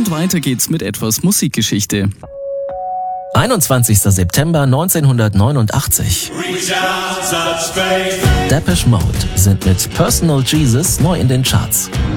Und weiter geht's mit etwas Musikgeschichte. 21. September 1989. Depeche Mode sind mit Personal Jesus neu in den Charts.